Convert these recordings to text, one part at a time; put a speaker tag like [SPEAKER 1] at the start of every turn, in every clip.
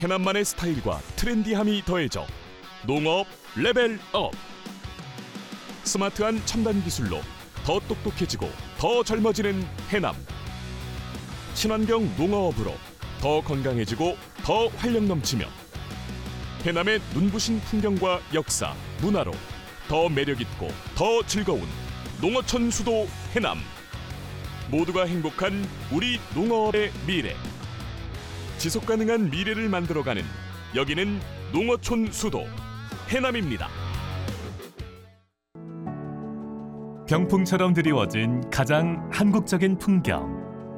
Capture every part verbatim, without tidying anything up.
[SPEAKER 1] 해남만의 스타일과 트렌디함이 더해져 농업 레벨업. 스마트한 첨단 기술로 더 똑똑해지고 더 젊어지는 해남. 친환경 농어업으로 더 건강해지고 더 활력 넘치며 해남의 눈부신 풍경과 역사, 문화로 더 매력있고 더 즐거운 농어촌 수도 해남. 모두가 행복한 우리 농어의 미래. 지속가능한 미래를 만들어가는 여기는 농어촌 수도 해남입니다.
[SPEAKER 2] 병풍처럼 드리워진 가장 한국적인 풍경.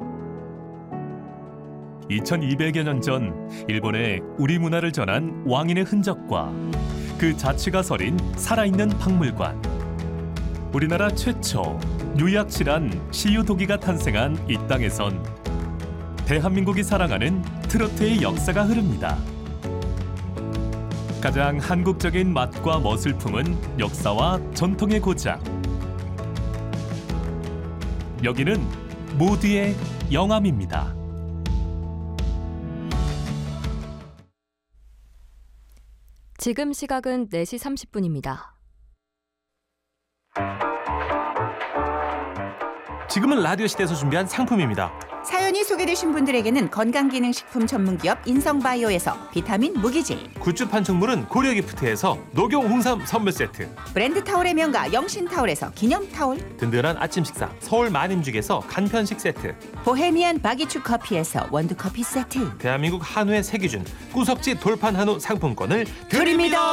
[SPEAKER 2] 이천이백여 년 전 일본에 우리 문화를 전한 왕인의 흔적과 그 자취가 서린 살아있는 박물관. 우리나라 최초 유약실한 시유도기가 탄생한 이 땅에선 대한민국이 사랑하는 트로트의 역사가 흐릅니다. 가장 한국적인 맛과 멋을 품은 역사와 전통의 고장. 여기는 모두의 영암입니다.
[SPEAKER 3] 지금 시각은 네 시 삼십 분입니다.
[SPEAKER 4] 지금은 라디오 시대에서 준비한 상품입니다.
[SPEAKER 5] 사연이 소개되신 분들에게는 건강기능식품 전문기업 인성바이오에서 비타민 무기질,
[SPEAKER 4] 굿즈 판촉물은 고려기프트에서 녹용 홍삼 선물 세트,
[SPEAKER 5] 브랜드 타올의 명가 영신타올에서 기념타올,
[SPEAKER 4] 든든한 아침 식사 서울 만임죽에서 간편식 세트,
[SPEAKER 5] 보헤미안 바기추 커피에서 원두커피 세트
[SPEAKER 4] 대한민국 한우의 세기준 구석지 돌판 한우 상품권을 드립니다.